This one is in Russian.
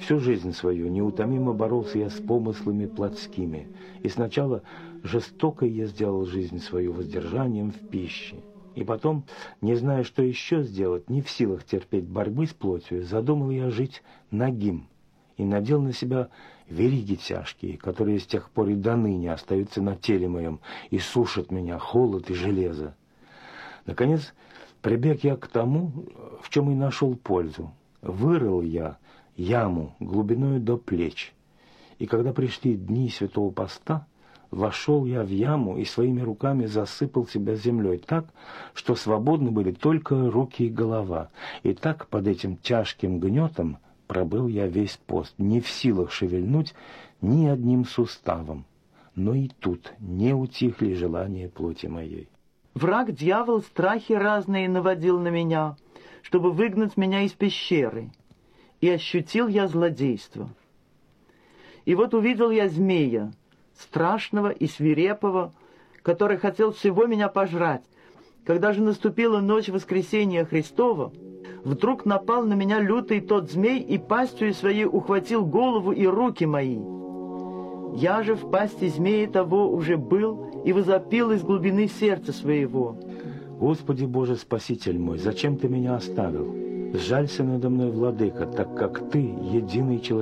Всю жизнь свою неутомимо боролся я с помыслами плотскими, и сначала жестоко я сделал жизнь свою воздержанием в пище. И потом, не зная, что еще сделать, не в силах терпеть борьбы с плотью, задумал я жить нагим и надел на себя вериги тяжкие, которые с тех пор и до ныне остаются на теле моем и сушат меня холод и железо. Наконец, прибег я к тому, в чем и нашел пользу. Вырыл я яму глубиною до плеч, и когда пришли дни Святого Поста, вошел я в яму и своими руками засыпал себя землей так, что свободны были только руки и голова. И так под этим тяжким гнетом пробыл я весь пост, не в силах шевельнуть ни одним суставом. Но и тут не утихли желания плоти моей. Враг, дьявол, страхи разные наводил на меня, чтобы выгнать меня из пещеры. И ощутил я злодейство. И вот увидел я змея, страшного и свирепого, который хотел всего меня пожрать. Когда же наступила ночь воскресения Христова, вдруг напал на меня лютый тот змей и пастью своей ухватил голову и руки мои. Я же в пасти змея того уже был и возопил из глубины сердца своего: Господи Боже, Спаситель мой, зачем Ты меня оставил? Сжалься надо мной, Владыка, так как Ты единый человек.